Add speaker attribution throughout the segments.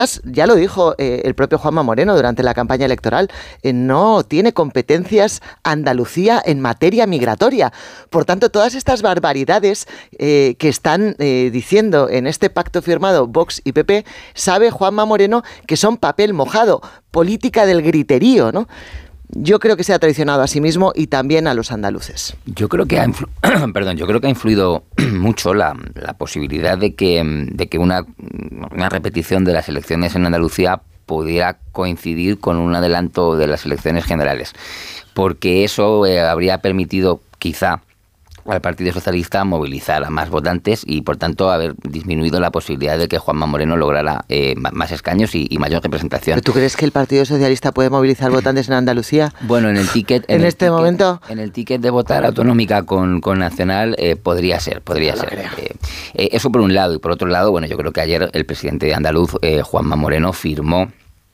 Speaker 1: Ya lo dijo el propio Juanma Moreno durante la campaña electoral, no tiene competencias Andalucía en materia migratoria. Por tanto, todas estas barbaridades que están diciendo en este pacto firmado Vox y PP, sabe Juanma Moreno que son papel mojado, política del griterío, ¿no? Yo creo que se ha traicionado a sí mismo y también a los andaluces.
Speaker 2: Yo creo que ha influido mucho la posibilidad de que una repetición de las elecciones en Andalucía pudiera coincidir con un adelanto de las elecciones generales, porque eso habría permitido quizá al Partido Socialista movilizar a más votantes y, por tanto, haber disminuido la posibilidad de que Juanma Moreno lograra más escaños y mayor representación.
Speaker 1: ¿Pero tú crees que el Partido Socialista puede movilizar votantes en Andalucía?
Speaker 2: Bueno, en el ticket...
Speaker 1: ¿En este momento?
Speaker 2: En el ticket de votar autonómica con Nacional podría ser. Eso por un lado. Y por otro lado, bueno, yo creo que ayer el presidente andaluz, Juanma Moreno, firmó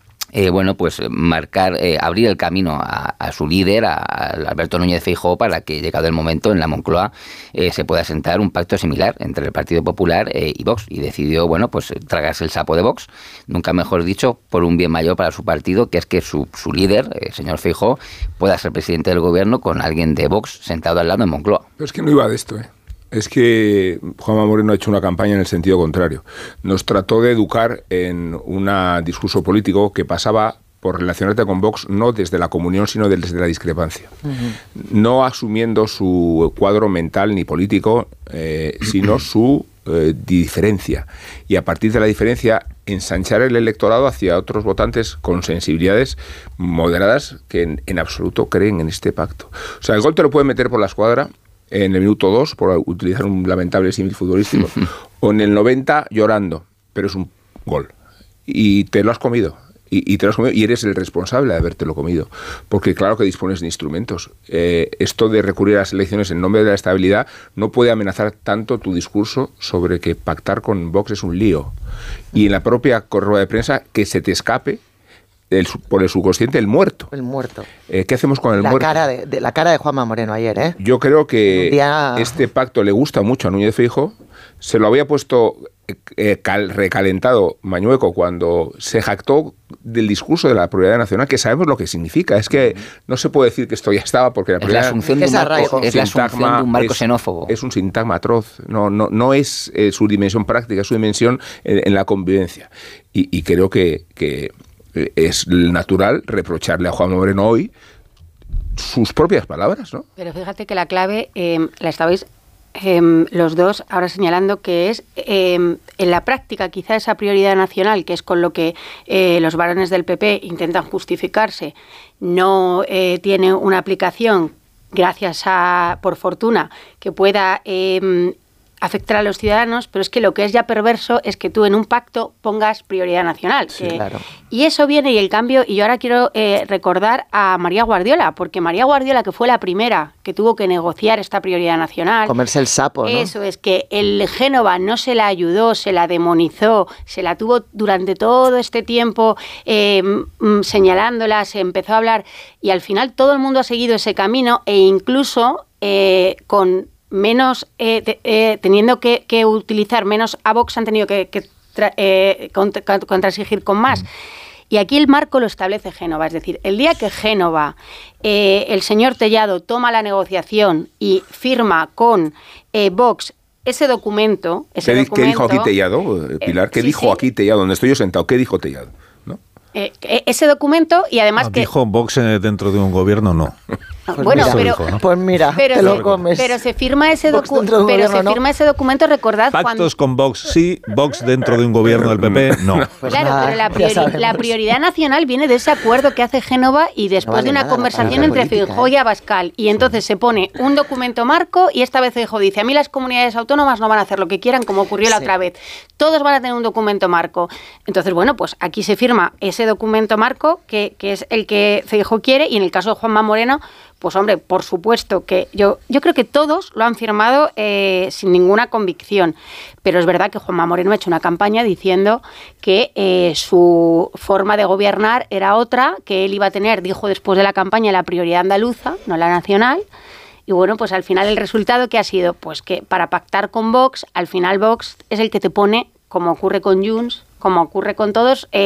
Speaker 2: abrir el camino a su líder, a Alberto Núñez Feijóo, para que, llegado el momento, en la Moncloa se pueda sentar un pacto similar entre el Partido Popular y Vox. Y decidió, tragarse el sapo de Vox, nunca mejor dicho, por un bien mayor para su partido, que es que su líder, el señor Feijóo, pueda ser presidente del gobierno con alguien de Vox sentado al lado en Moncloa.
Speaker 3: Pero es que no iba de esto, Es que Juanma Moreno ha hecho una campaña en el sentido contrario. Nos trató de educar en un discurso político que pasaba por relacionarte con Vox no desde la comunión, sino desde la discrepancia. Uh-huh. No asumiendo su cuadro mental ni político, sino su diferencia. Y a partir de la diferencia, ensanchar el electorado hacia otros votantes con sensibilidades moderadas que en absoluto creen en este pacto. O sea, el gol te lo puede meter por la escuadra en el minuto 2, por utilizar un lamentable símil futbolístico, o en el 90 llorando, pero es un gol. Y te lo has comido. Y te lo has comido y eres el responsable de habértelo comido. Porque claro que dispones de instrumentos. Esto de recurrir a las elecciones en nombre de la estabilidad no puede amenazar tanto tu discurso sobre que pactar con Vox es un lío. Y en la propia rueda de prensa, que se te escape por el subconsciente el muerto.
Speaker 1: El muerto.
Speaker 3: ¿Qué hacemos con el muerto?
Speaker 1: La cara de Juanma Moreno ayer, ¿eh?
Speaker 3: Yo creo que este pacto le gusta mucho a Núñez Feijóo. Se lo había puesto recalentado Mañueco cuando se jactó del discurso de la prioridad nacional, que sabemos lo que significa. Es que no se puede decir que esto ya estaba, porque la prioridad
Speaker 2: es la asunción de un marco xenófobo.
Speaker 3: Es un sintagma atroz. No es su dimensión práctica, es su dimensión en la convivencia. Y creo que es natural reprocharle a Juanma Moreno hoy sus propias palabras, ¿no?
Speaker 4: Pero fíjate que la clave la estabais los dos ahora señalando, que es en la práctica quizá esa prioridad nacional, que es con lo que los varones del PP intentan justificarse, no tiene una aplicación, gracias a, por fortuna, que pueda afectar a los ciudadanos, pero es que lo que es ya perverso es que tú en un pacto pongas prioridad nacional.
Speaker 1: Sí, claro.
Speaker 4: Y eso viene, y el cambio, y yo ahora quiero recordar a María Guardiola, porque María Guardiola, que fue la primera que tuvo que negociar esta prioridad nacional...
Speaker 1: Comerse el sapo, ¿no?
Speaker 4: Eso es, que el Génova no se la ayudó, se la demonizó, se la tuvo durante todo este tiempo señalándola, se empezó a hablar, y al final todo el mundo ha seguido ese camino, e incluso con menos, teniendo que utilizar menos a Vox, han tenido que contrasigir con más. Y aquí el marco lo establece Génova, es decir, el día que Génova, el señor Tellado toma la negociación y firma con Vox ese documento...
Speaker 3: ¿Qué dijo aquí Tellado, Pilar? ¿Qué dijo aquí Tellado? Donde estoy yo sentado, ¿qué dijo Tellado? ¿No?
Speaker 4: Ese documento, y además que...
Speaker 5: Dijo Vox dentro de un gobierno, no.
Speaker 1: Pues
Speaker 4: bueno,
Speaker 1: mira,
Speaker 4: pero,
Speaker 1: dijo, ¿no? Pues mira, te lo comes.
Speaker 4: Pero se firma ese documento, recordad...
Speaker 5: Pactos con Vox sí, Vox dentro de un gobierno del PP, no.
Speaker 1: Pues
Speaker 4: claro,
Speaker 1: nada,
Speaker 4: pero la prioridad nacional viene de ese acuerdo que hace Génova y después de una conversación entre Feijóo y Abascal. Y entonces se pone un documento marco, y esta vez Feijóo dice, a mí las comunidades autónomas no van a hacer lo que quieran, como ocurrió la otra vez. Todos van a tener un documento marco. Entonces, bueno, pues aquí se firma ese documento marco, que es el que Feijóo quiere, y en el caso de Juanma Moreno, pues hombre, por supuesto que yo creo que todos lo han firmado sin ninguna convicción, pero es verdad que Juanma Moreno ha hecho una campaña diciendo que su forma de gobernar era otra, que él iba a tener, dijo después de la campaña, la prioridad andaluza, no la nacional. Y bueno, pues al final el resultado que ha sido, pues que para pactar con Vox, al final Vox es el que te pone, como ocurre con Junts, como ocurre con todos,